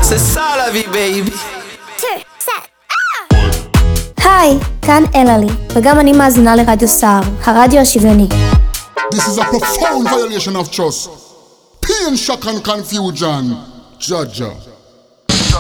C'est ça la vie, baby. היי, כאן אלעלי, וגם אני מאזינה לרדיו סער, הרדיו השוויוני. This is a profound violation of trust. Pain, shock and confusion. Judge.